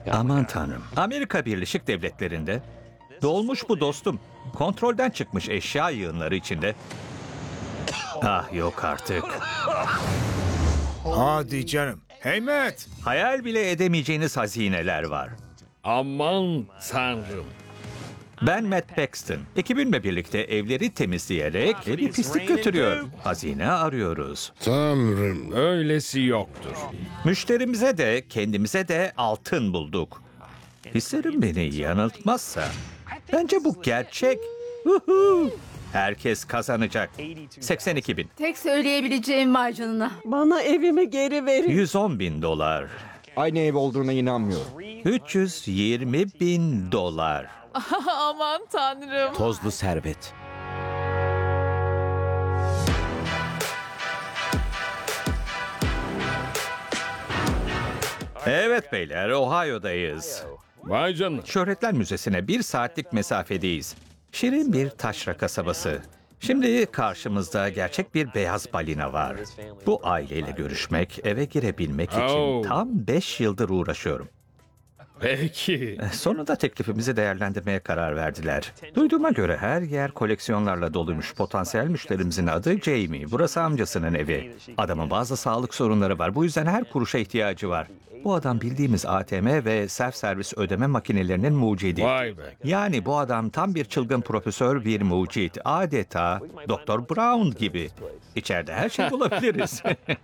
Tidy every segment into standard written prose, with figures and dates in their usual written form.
Aman tanrım. Amerika Birleşik Devletleri'nde dolmuş bu dostum. Kontrolden çıkmış eşya yığınları içinde. Ah yok artık. Hadi canım. Hey Matt. Hayal bile edemeyeceğiniz hazineler var. Aman tanrım. Ben Matt Paxton. Ekibimle birlikte evleri temizleyerek bir pislik götürüyor. Hazine arıyoruz. Tanrım. Öylesi yoktur. Müşterimize de kendimize de altın bulduk. Hislerim beni yanıltmazsa. Bence bu gerçek. Uhu. Herkes kazanacak. 82 bin. Tek söyleyebileceğim var canına. Bana evimi geri verin. 110 bin dolar. Aynı ev olduğuna inanmıyorum. 320 bin dolar. Aman tanrım. Tozlu servet. Evet beyler, Ohio'dayız. Vay canına. Şöhretler Müzesi'ne 1 saatlik mesafedeyiz. Şirin bir taşra kasabası. Şimdi karşımızda gerçek bir beyaz balina var. Bu aileyle görüşmek, eve girebilmek için Oh. tam 5 yıldır uğraşıyorum. Peki. Sonunda teklifimizi değerlendirmeye karar verdiler. Duyduğuma göre her yer koleksiyonlarla doluymuş. Potansiyel müşterimizin adı Jamie. Burası amcasının evi. Adamın bazı sağlık sorunları var. Bu yüzden her kuruşa ihtiyacı var. Bu adam bildiğimiz ATM ve self servis ödeme makinelerinin mucidi. Vay be. Yani bu adam tam bir çılgın profesör, bir mucit. Adeta Doktor Brown gibi. İçeride her şey bulabiliriz.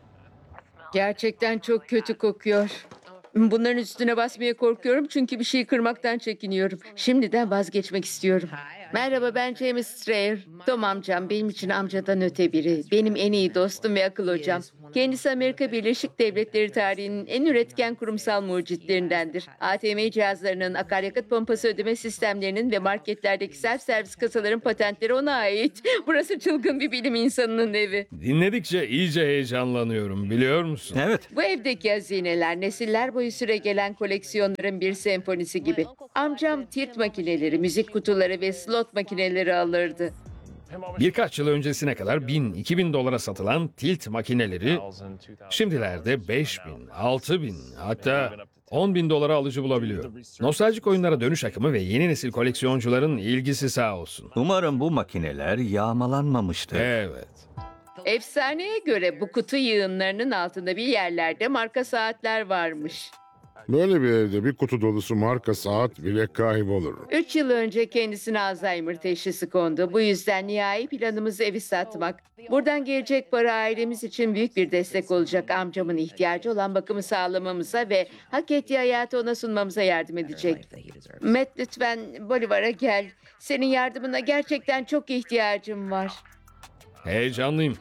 Gerçekten çok kötü kokuyor. Bunların üstüne basmaya korkuyorum çünkü bir şeyi kırmaktan çekiniyorum. Şimdiden vazgeçmek istiyorum. Merhaba, ben James Strayer. Tom amcam benim için amcadan öte biri. Benim en iyi dostum ve akıl hocam. Kendisi Amerika Birleşik Devletleri tarihinin en üretken kurumsal mucitlerindendir. ATM cihazlarının, akaryakıt pompası ödeme sistemlerinin ve marketlerdeki self servis kasaların patentleri ona ait. Burası çılgın bir bilim insanının evi. Dinledikçe iyice heyecanlanıyorum, biliyor musun? Evet. Bu evdeki hazineler nesiller boyu süregelen koleksiyonların bir senfonisi gibi. Amcam tilt makineleri, müzik kutuları ve slot makineleri alırdı. Birkaç yıl öncesine kadar 1000-2000 dolara satılan tilt makineleri şimdilerde 5000, 6000 hatta 10.000 dolara alıcı bulabiliyor. Nostaljik oyunlara dönüş akımı ve yeni nesil koleksiyoncuların ilgisi sağ olsun. Umarım bu makineler yağmalanmamıştır. Evet. Efsaneye göre bu kutu yığınlarının altında bir yerlerde marka saatler varmış. Böyle bir evde bir kutu dolusu marka saat bile kaybolur. 3 yıl önce kendisine Alzheimer teşhisi kondu. Bu yüzden nihai planımız evi satmak. Buradan gelecek para ailemiz için büyük bir destek olacak. Amcamın ihtiyacı olan bakımı sağlamamıza ve hak ettiği hayatı ona sunmamıza yardım edecek. Matt, lütfen Bolivar'a gel. Senin yardımına gerçekten çok ihtiyacım var. Heyecanlıyım.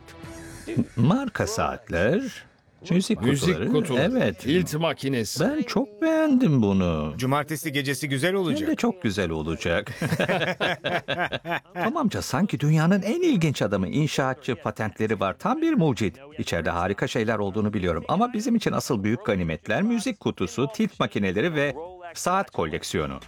Marka saatler, müzik kutuları. Müzik kutuları, Evet. tilt makinesi. Ben çok beğendim bunu. Cumartesi gecesi güzel Hem de olacak. çok güzel olacak. Tamamca sanki dünyanın en ilginç adamı, inşaatçı, patentleri var. Tam bir mucit. İçeride harika şeyler olduğunu biliyorum. Ama bizim için asıl büyük ganimetler müzik kutusu, tilt makineleri ve saat koleksiyonu.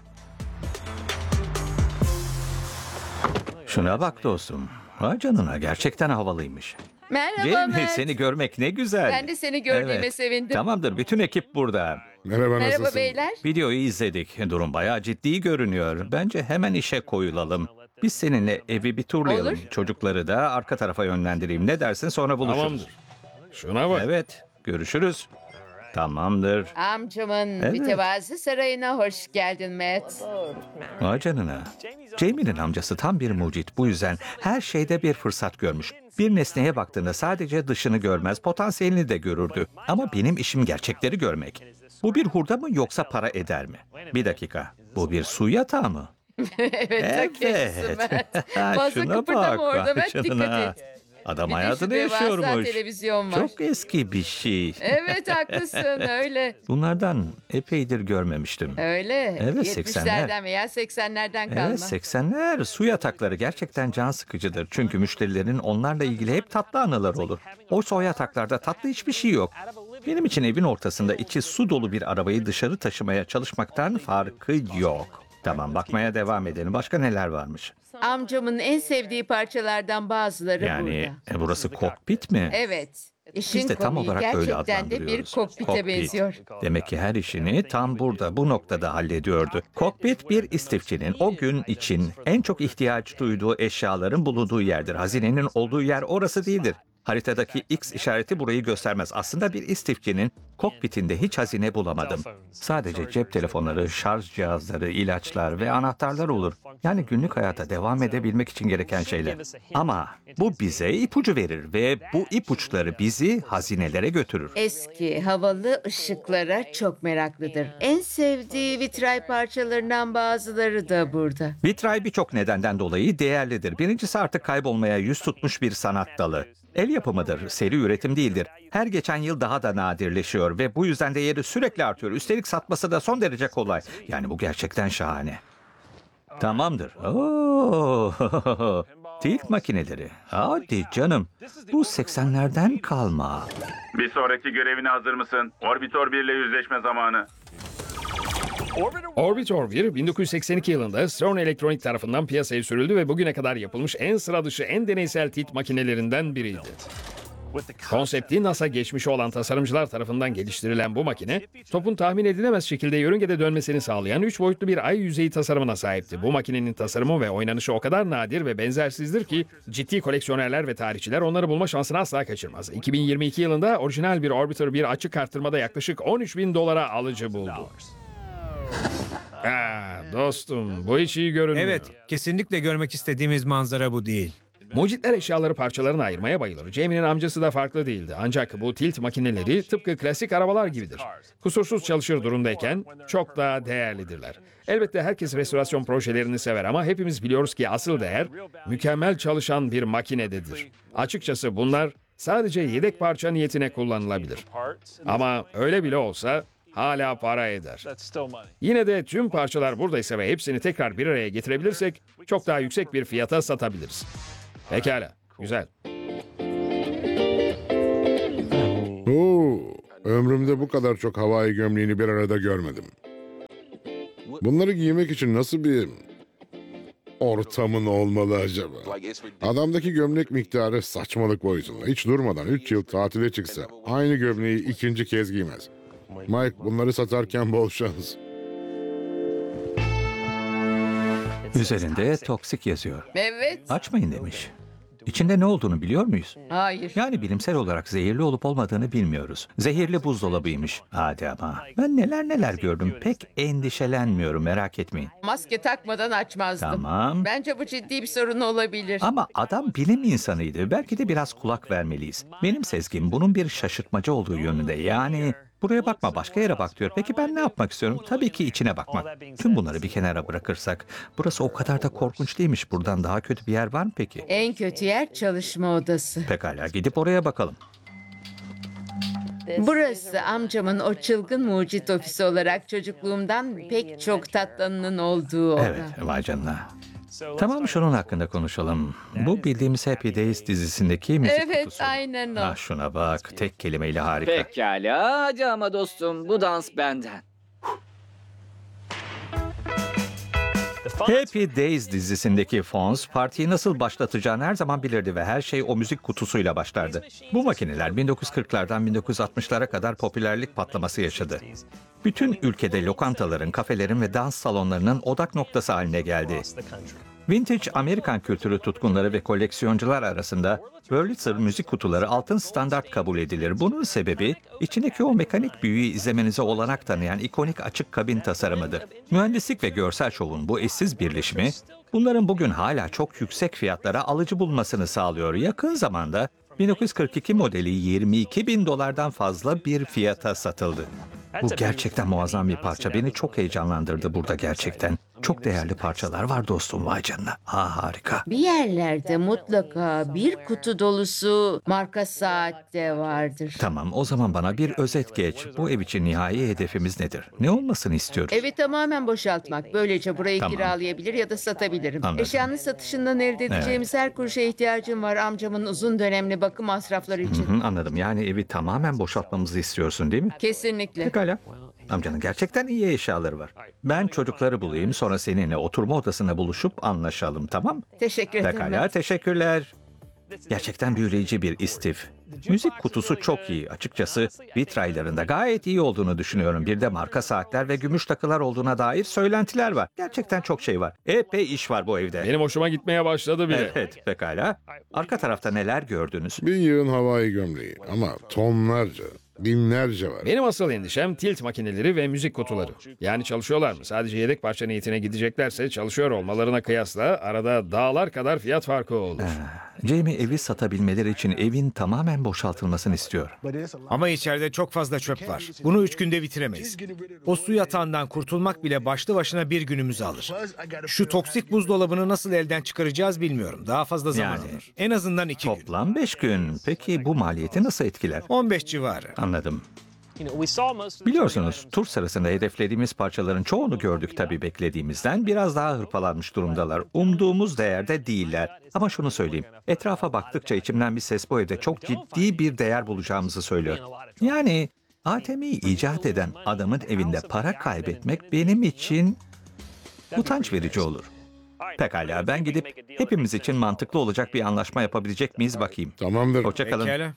Şuna bak dostum. Vay canına, gerçekten havalıymış. Merhaba Jamie, Matt. seni görmek ne güzel. Ben de seni gördüğüme Evet. sevindim. Tamamdır, bütün ekip burada. Merhaba, Merhaba nasılsın? beyler. Videoyu izledik. Durum bayağı ciddi görünüyor. Bence hemen işe koyulalım. Biz seninle evi bir turlayalım. Olur. Çocukları da arka tarafa yönlendireyim. Ne dersin, sonra buluşuruz. Tamamdır. Şuna bak. Evet, görüşürüz. Tamamdır. Amcamın Evet. mütevazı sarayına hoş geldin Matt. Vay canına. Jamie'nin amcası tam bir mucit. Bu yüzden her şeyde bir fırsat görmüş. Bir nesneye baktığında sadece dışını görmez, potansiyelini de görürdü. Ama benim işim gerçekleri görmek. Bu bir hurda mı yoksa para eder mi? Bir dakika. Bu bir su yatağı mı? Evet, ta kendisi Matt. Ha, Fazla şuna kıpırdama bak, orada vay Matt, dikkat canına. et. Adam Bir de şu hayatını devasa yaşıyormuş. televizyon var. Çok eski bir şey. Evet, haklısın, öyle. Bunlardan epeydir görmemiştim. Öyle. Evet, 70'lerden veya 80'lerden kalma. Evet, 80'ler su yatakları gerçekten can sıkıcıdır. Çünkü müşterilerin onlarla ilgili hep tatlı anılar olur. Oysa o yataklarda tatlı hiçbir şey yok. Benim için evin ortasında içi su dolu bir arabayı dışarı taşımaya çalışmaktan farkı yok. Tamam, bakmaya devam edelim. Başka neler varmış? Amcamın en sevdiği parçalardan bazıları Yani burada. burası kokpit mi? Evet. İşin Biz de tam komiği olarak böyle gerçekten de bir adlandırıyoruz. kokpite benziyor. Demek ki her işini tam burada, bu noktada hallediyordu. Kokpit bir istifçinin o gün için en çok ihtiyaç duyduğu eşyaların bulunduğu yerdir. Hazinenin olduğu yer orası değildir. Haritadaki X işareti burayı göstermez. Aslında bir istifçinin kokpitinde hiç hazine bulamadım. Sadece cep telefonları, şarj cihazları, ilaçlar ve anahtarlar olur. Yani günlük hayata devam edebilmek için gereken şeyler. Ama bu bize ipucu verir ve bu ipuçları bizi hazinelere götürür. Eski, havalı ışıklara çok meraklıdır. En sevdiği vitray parçalarından bazıları da burada. Vitray birçok nedenden dolayı değerlidir. Birincisi artık kaybolmaya yüz tutmuş bir sanat dalı. El yapımıdır, seri üretim değildir. Her geçen yıl daha da nadirleşiyor ve bu yüzden değeri sürekli artıyor. Üstelik satması da son derece kolay. Yani bu gerçekten şahane. Tamamdır. Oo, tilt makineleri. Hadi canım. Bu 80'lerden kalma. Bir sonraki görevine hazır mısın? Orbitor 1 ile yüzleşme zamanı. Orbitor 1, 1982 yılında Stern Electronic tarafından piyasaya sürüldü ve bugüne kadar yapılmış en sıra dışı, en deneysel tilt makinelerinden biriydi. Konsepti NASA geçmişi olan tasarımcılar tarafından geliştirilen bu makine, topun tahmin edilemez şekilde yörüngede dönmesini sağlayan 3 boyutlu bir ay yüzeyi tasarımına sahipti. Bu makinenin tasarımı ve oynanışı o kadar nadir ve benzersizdir ki ciddi koleksiyonerler ve tarihçiler onları bulma şansını asla kaçırmaz. 2022 yılında orijinal bir Orbiter 1 açık arttırmada yaklaşık $13.000 alıcı buldu. Dostum, bu hiç iyi görünmüyor. Evet, kesinlikle görmek istediğimiz manzara bu değil. Mucitler eşyaları parçalarına ayırmaya bayılır. Jamie'nin amcası da farklı değildi. Ancak bu tilt makineleri tıpkı klasik arabalar gibidir. Kusursuz çalışır durumdayken çok daha değerlidirler. Elbette herkes restorasyon projelerini sever ama hepimiz biliyoruz ki asıl değer mükemmel çalışan bir makinededir. Açıkçası bunlar sadece yedek parça niyetine kullanılabilir. Ama öyle bile olsa hala para eder. Yine de tüm parçalar buradaysa ve hepsini tekrar bir araya getirebilirsek çok daha yüksek bir fiyata satabiliriz. Pekala, güzel. Oo, ömrümde bu kadar çok havai gömleğini bir arada görmedim. Bunları giymek için nasıl bir ortamın olmalı acaba? Adamdaki gömlek miktarı saçmalık boyutunda. Hiç durmadan 3 yıl tatile çıksa aynı gömleği ikinci kez giymez. Mike, bunları satarken bol şans. Üzerinde toksik yazıyor. Evet. Açmayın demiş. İçinde ne olduğunu biliyor muyuz? Hayır. Yani bilimsel olarak zehirli olup olmadığını bilmiyoruz. Zehirli buzdolabıymış. Hadi ama. Ben neler neler gördüm. Pek endişelenmiyorum, merak etmeyin. Maske takmadan açmazdım. Tamam. Bence bu ciddi bir sorun olabilir. Ama adam bilim insanıydı. Belki de biraz kulak vermeliyiz. Benim sezgim bunun bir şaşırtmacı olduğu yönünde. Yani buraya bakma, başka yere bak diyor. Peki ben ne yapmak istiyorum? Tabii ki içine bakmak. Tüm bunları bir kenara bırakırsak burası o kadar da korkunç değilmiş. Buradan daha kötü bir yer var mı peki? En kötü yer çalışma odası. Pekala, gidip oraya bakalım. Burası amcamın o çılgın mucit ofisi olarak çocukluğumdan pek çok tatlının olduğu oda. Evet, vay canına. Tamam, şunun hakkında konuşalım. Bu bildiğimiz Happy Days dizisindeki müzik Evet, kutusu. aynen o. Ah, şuna bak, tek kelimeyle harika. Pekala, hadi ama dostum, bu dans benden. Happy Days dizisindeki Fonz, partiyi nasıl başlatacağını her zaman bilirdi ve her şey o müzik kutusuyla başlardı. Bu makineler 1940'lardan 1960'lara kadar popülerlik patlaması yaşadı. Bütün ülkede lokantaların, kafelerin ve dans salonlarının odak noktası haline geldi. Vintage Amerikan kültürü tutkunları ve koleksiyoncular arasında Wurlitzer müzik kutuları altın standart kabul edilir. Bunun sebebi içindeki o mekanik büyüyü izlemenize olanak tanıyan ikonik açık kabin tasarımıdır. Mühendislik ve görsel şovun bu eşsiz birleşimi bunların bugün hala çok yüksek fiyatlara alıcı bulmasını sağlıyor. Yakın zamanda 1942 modeli $22.000'dan fazla bir fiyata satıldı. Bu gerçekten muazzam bir parça. Beni çok heyecanlandırdı burada gerçekten. Çok değerli parçalar var dostum, vay canına. Harika. Bir yerlerde mutlaka bir kutu dolusu marka saat de vardır. Tamam, o zaman bana bir özet geç. Bu ev için nihai hedefimiz nedir? Ne olmasını istiyoruz? Evi tamamen boşaltmak. Böylece burayı Tamam. kiralayabilir ya da satabilirim. Anladım. Eşyanın satışından elde edeceğimiz her kuruşa ihtiyacım var amcamın uzun dönemli bakım masrafları için. Hı, anladım. Yani evi tamamen boşaltmamızı istiyorsun değil mi? Kesinlikle. Pekala. Amcanın gerçekten iyi eşyaları var. Ben çocukları bulayım, sonra seninle oturma odasında buluşup anlaşalım, tamam? Teşekkür ederim. Pekala, teşekkürler. Gerçekten büyüleyici bir istif. Müzik kutusu çok iyi. Açıkçası vitraylarında gayet iyi olduğunu düşünüyorum. Bir de marka saatler ve gümüş takılar olduğuna dair söylentiler var. Gerçekten çok şey var. Epey iş var bu evde. Benim hoşuma gitmeye başladı bile. Evet, pekala. Arka tarafta neler gördünüz? Bir yığın havai gömleği ama tonlarca, binlerce var. Benim asıl endişem tilt makineleri ve müzik kutuları. Yani çalışıyorlar mı? Sadece yedek parça niyetine gideceklerse çalışıyor olmalarına kıyasla arada dağlar kadar fiyat farkı olur. Jamie evi satabilmeleri için evin tamamen boşaltılmasını istiyor. Ama içeride çok fazla çöp var. Bunu 3 günde bitiremeyiz. O su yatağından kurtulmak bile başlı başına bir günümüzü alır. Şu toksik buzdolabını nasıl elden çıkaracağız bilmiyorum. Daha fazla zaman Yani. alır. En azından 2 gün. Toplam 5 gün. Peki bu maliyeti nasıl etkiler? 15 civarı. Anladım. Biliyorsunuz tur sırasında hedeflediğimiz parçaların çoğunu gördük tabii beklediğimizden. Biraz daha hırpalanmış durumdalar. Umduğumuz değerde değiller. Ama şunu söyleyeyim. Etrafa baktıkça içimden bir ses bu evde çok ciddi bir değer bulacağımızı söylüyor. Yani ATM'yi icat eden adamın evinde para kaybetmek benim için utanç verici olur. Pekala ben gidip hepimiz için mantıklı olacak bir anlaşma yapabilecek miyiz bakayım. Tamamdır. Hoşça kalın. Pekala.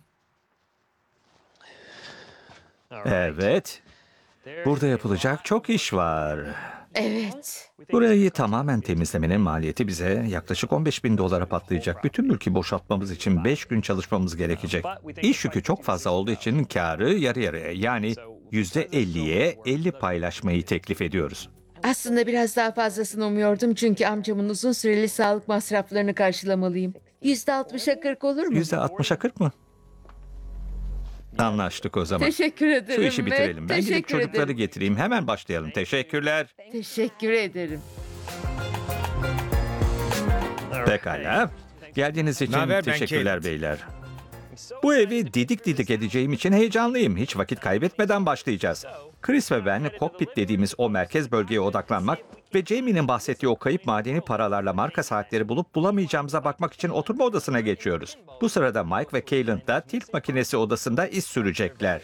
Evet. Burada yapılacak çok iş var. Evet. Burayı tamamen temizlemenin maliyeti bize yaklaşık 15.000 dolara patlayacak. Bütün mülkü boşaltmamız için 5 gün çalışmamız gerekecek. İş yükü çok fazla olduğu için kârı yarı yarıya yani %50'ye 50 paylaşmayı teklif ediyoruz. Aslında biraz daha fazlasını umuyordum çünkü amcamın uzun süreli sağlık masraflarını karşılamalıyım. %60'a 40 olur mu? %60'a 40 mı? Anlaştık o zaman. Teşekkür ederim. Şu işi bitirelim. Ben gidip teşekkür çocukları ederim. getireyim. Hemen başlayalım. Teşekkürler. Teşekkür ederim. Pekala. Geldiğiniz için Naber, ben teşekkürler Caleb. beyler. Bu evi didik didik edeceğim için heyecanlıyım. Hiç vakit kaybetmeden başlayacağız. Chris ve ben kokpit dediğimiz o merkez bölgeye odaklanmak ve Jamie'nin bahsettiği o kayıp madeni paralarla marka saatleri bulup bulamayacağımıza bakmak için oturma odasına geçiyoruz. Bu sırada Mike ve Caleb da tilt makinesi odasında iz sürecekler.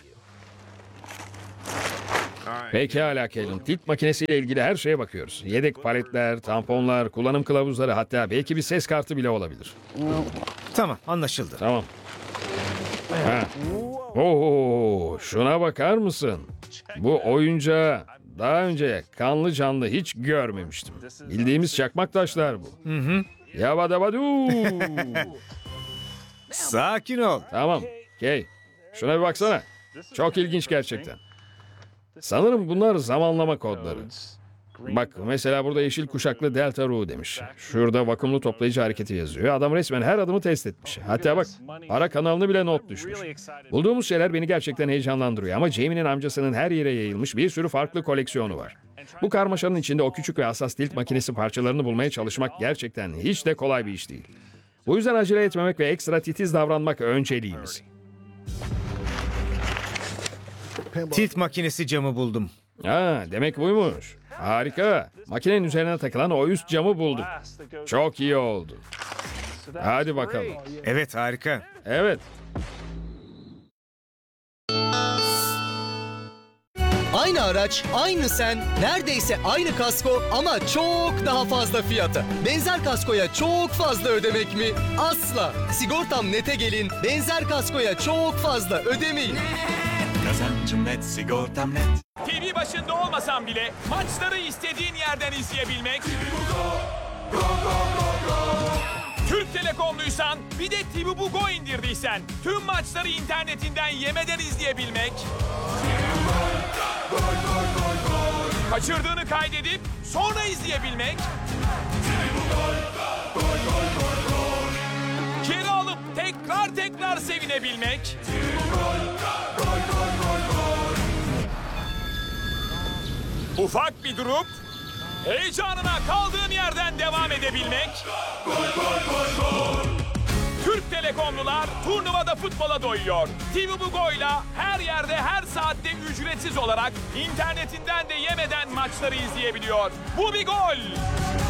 Pekala Kevin. Tilt makinesiyle ilgili her şeye bakıyoruz. Yedek paletler, tamponlar, kullanım kılavuzları hatta belki bir ses kartı bile olabilir. Tamam, anlaşıldı. Tamam. Ha. Oo, şuna bakar mısın? Bu oyuncağı daha önce kanlı canlı hiç görmemiştim. Bildiğimiz çakmak taşlar bu. Yabadabadu. Sakin ol. Tamam. Kay. Şuna bir baksana. Çok ilginç gerçekten. Sanırım bunlar zamanlama kodları. Bak mesela burada yeşil kuşaklı Delta Ru demiş. Şurada vakumlu toplayıcı hareketi yazıyor. Adam resmen her adımı test etmiş. Hatta bak para kanalını bile not düşmüş. Bulduğumuz şeyler beni gerçekten heyecanlandırıyor. Ama Jamie'nin amcasının her yere yayılmış bir sürü farklı koleksiyonu var. Bu karmaşanın içinde o küçük ve hassas tilt makinesi parçalarını bulmaya çalışmak gerçekten hiç de kolay bir iş değil. Bu yüzden acele etmemek ve ekstra titiz davranmak önceliğimiz. Tilt makinesi camı buldum. Ha, demek buymuş. Harika. Makinenin üzerine takılan o üst camı bulduk. Çok iyi oldu. Hadi bakalım. Evet, harika. Evet. Aynı araç, aynı sen, neredeyse aynı kasko ama çok daha fazla fiyata. Benzer kaskoya çok fazla ödemek mi? Asla. Sigortam Net'e gelin, benzer kaskoya çok fazla ödemeyin. Kazancım net, sigortam net. TV başında olmasan bile maçları istediğin yerden izleyebilmek. Türk Telekom'luysan bir de TV Go indirdiysen tüm maçları internetinden yemeden izleyebilmek. Kaçırdığını kaydedip sonra izleyebilmek. Geri alıp tekrar sevinebilmek. Ufak bir durup heyecanına kaldığın yerden devam edebilmek. Türk Telekomlular turnuvada futbola doyuyor. TV Bugo'yla her yerde her saatte ücretsiz olarak internetinden de yemeden maçları izleyebiliyor. Bu bir gol.